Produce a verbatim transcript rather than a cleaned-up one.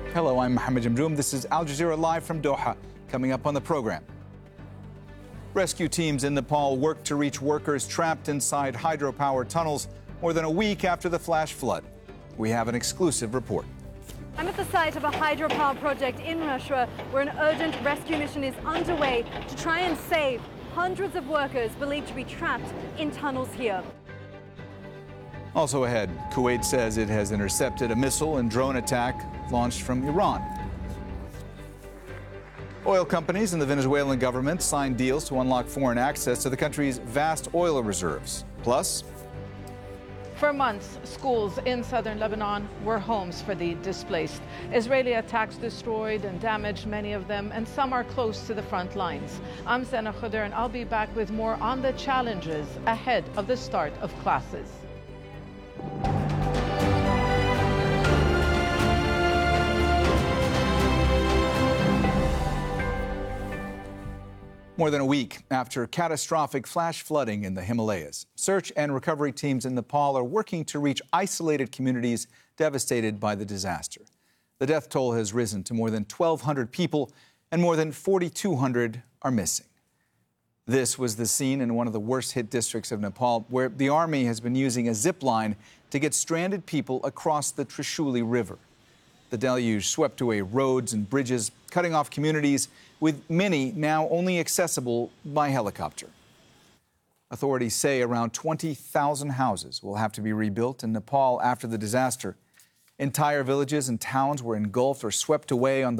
Hello, I'm Mohammed Jamroom. This is Al Jazeera Live from Doha. Coming up on the program. Rescue teams in Nepal work to reach workers trapped inside hydropower tunnels more than a week after the flash flood. We have an exclusive report. I'm at the site of a hydropower project in Rashwa where an urgent rescue mission is underway to try and save hundreds of workers believed to be trapped in tunnels here. Also ahead, Kuwait says it has intercepted a missile and drone attack launched from Iran. Oil companies and the Venezuelan government signed deals to unlock foreign access to the country's vast oil reserves. Plus, for months, schools in southern Lebanon were homes for the displaced. Israeli attacks destroyed and damaged many of them, and some are close to the front lines. I'm Sana Khuder, and I'll be back with more on the challenges ahead of the start of classes. more than a week after catastrophic flash flooding in the Himalayas, search and recovery teams in Nepal are working to reach isolated communities devastated by the disaster. The death toll has risen to more than twelve hundred people, and more than forty-two hundred are missing. This was the scene in one of the worst-hit districts of Nepal, where the army has been using a zip line to get stranded people across the Trishuli River. The deluge swept away roads and bridges, cutting off communities, with many now only accessible by helicopter. Authorities say around twenty thousand houses will have to be rebuilt in Nepal after the disaster. Entire villages and towns were engulfed or swept away on the